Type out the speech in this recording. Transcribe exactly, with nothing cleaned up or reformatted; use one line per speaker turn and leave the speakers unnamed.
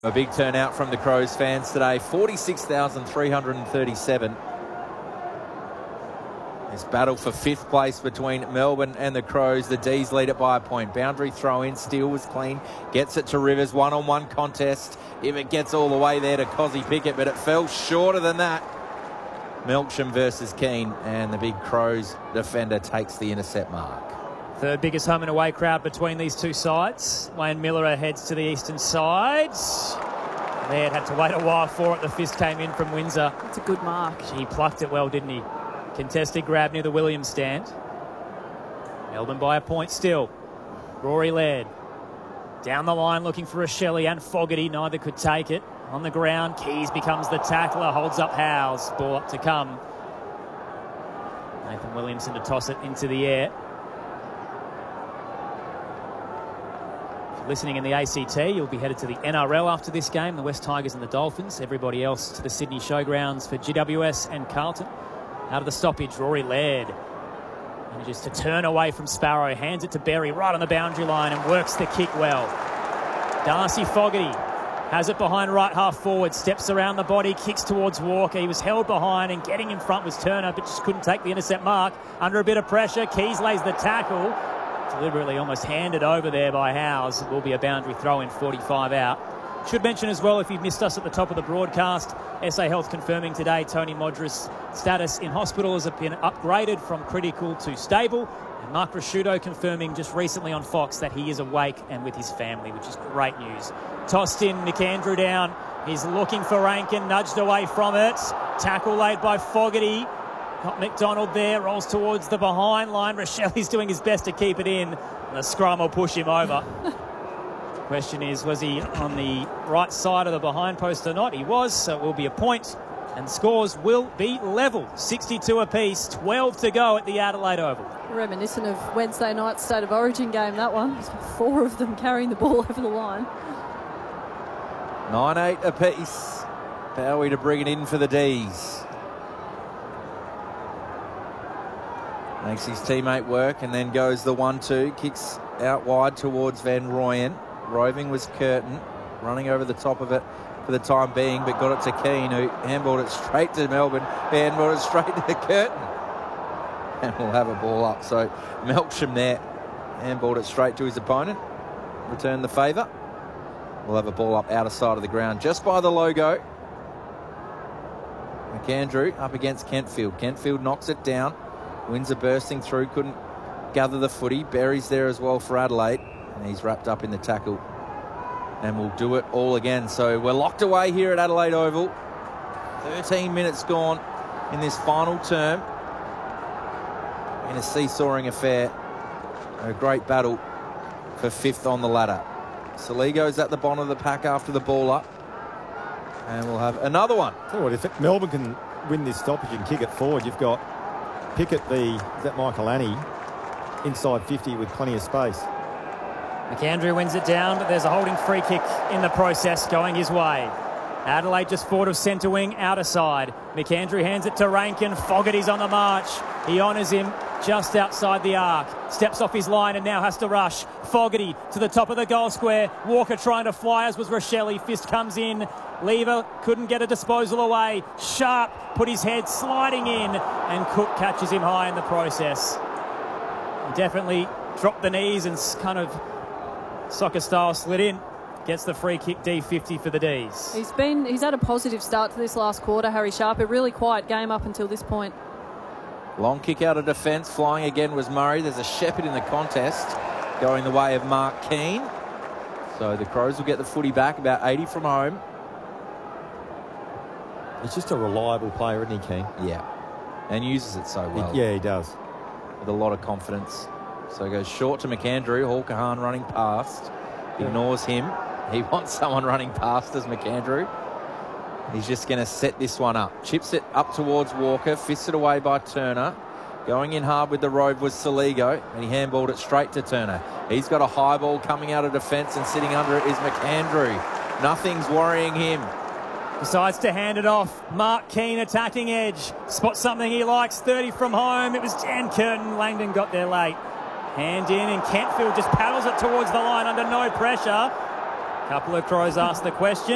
A big turnout from the Crows fans today, forty-six thousand three hundred thirty-seven. This battle for fifth place between Melbourne and the Crows. The D's lead it by a point. Boundary throw in, Steele was clean, gets it to Rivers, one-on-one contest. If it gets all the way there to Cozzy Pickett, but it fell shorter than that. Melksham versus Keane, and the big Crows defender takes the intercept mark.
Third biggest home and away crowd between these two sides. Wayne Miller heads to the eastern side. Laird had to wait a while for it. The fist came in from Windsor.
It's a good mark.
He plucked it well, didn't he? Contested grab near the Williams stand. Melbourne by a point still. Rory Laird down the line looking for a Shelley and Fogarty. Neither could take it. On the ground, Keys becomes the tackler. Holds up Howes. Ball up to come. Nathan Williamson to toss it into the air. Listening in the A C T, you'll be headed to the N R L after this game, the West Tigers and the Dolphins. Everybody else to the Sydney Showgrounds for G W S and Carlton. Out of the stoppage, Rory Laird manages to turn away from Sparrow, hands it to Berry right on the boundary line and works the kick well. Darcy Fogarty has it behind right half forward, steps around the body, kicks towards Walker. He was held behind and getting in front was Turner, but just couldn't take the intercept mark. Under a bit of pressure, Keys lays the tackle. Deliberately almost handed over there by Howes. It will be a boundary throw in, forty-five out. Should mention as well, if you've missed us at the top of the broadcast, S A Health confirming today Tony Modris' status in hospital has been upgraded from critical to stable. And Mark Prosciutto confirming just recently on Fox that he is awake and with his family, which is great news. Tossed in, McAndrew down. He's looking for Rankin, nudged away from it. Tackle laid by Fogarty. Got McDonald there, rolls towards the behind line. Rochelli's doing his best to keep it in. And the scrum will push him over. Question is, was he on the right side of the behind post or not? He was, so it will be a point. And scores will be level. sixty-two apiece, twelve to go at the Adelaide Oval.
Reminiscent of Wednesday night's State of Origin game, that one. Four of them carrying the ball over the line.
nine eight apiece. Bowie to bring it in for the D's. Makes his teammate work and then goes the one two. Kicks out wide towards Van Rooyen. Roving was Curtin. Running over the top of it for the time being, but got it to Keane, who handballed it straight to Melbourne. Handballed it straight to Curtin. And we'll have a ball up. So Melksham there. Handballed it straight to his opponent. Return the favour. We'll have a ball up outer side of the ground just by the logo. McAndrew up against Kentfield. Kentfield knocks it down. Windsor bursting through, couldn't gather the footy. Berry's there as well for Adelaide, and he's wrapped up in the tackle. And we'll do it all again. So we're locked away here at Adelaide Oval. thirteen minutes gone in this final term. In a seesawing affair. A great battle for fifth on the ladder. Saligo's at the bottom of the pack after the ball up. And we'll have another one.
Tell you what, if Melbourne can win this stoppage and kick it forward, you've got Pickett v. Is that Michael Annie inside fifty with plenty of space.
McAndrew wins it down, but there's a holding free kick in the process going his way. Adelaide just forward of centre wing, outer side. McAndrew hands it to Rankin. Fogarty's on the march. He honours him just outside the arc. Steps off his line and now has to rush. Fogarty to the top of the goal square. Walker trying to fly, as was Rochelli. Fist comes in. Lever couldn't get a disposal away. Sharp put his head sliding in, and Cook catches him high in the process. He definitely dropped the knees and kind of soccer style slid in. Gets the free kick, D fifty for the D's.
He's been he's had a positive start to this last quarter, Harry Sharp. A really quiet game up until this point.
Long kick out of defence. Flying again was Murray. There's a Shepherd in the contest going the way of Mark Keane. So the Crows will get the footy back, about eighty from home.
He's just a reliable player, isn't he, Keane?
Yeah. And uses it so well.
He, yeah, he does.
With a lot of confidence. So it goes short to McAndrew. Hawker-Hahn running past. Ignores him. He wants someone running past as McAndrew. He's just going to set this one up. Chips it up towards Walker. Fisted away by Turner. Going in hard with the Rove was Saligo. And he handballed it straight to Turner. He's got a high ball coming out of defence, and sitting under it is McAndrew. Nothing's worrying him.
Decides to hand it off. Mark Keane attacking edge. Spots something he likes. thirty from home. It was Dan Curtin. Langdon got there late. Hand in, and Kentfield just paddles it towards the line under no pressure. A couple of Crows asked the question.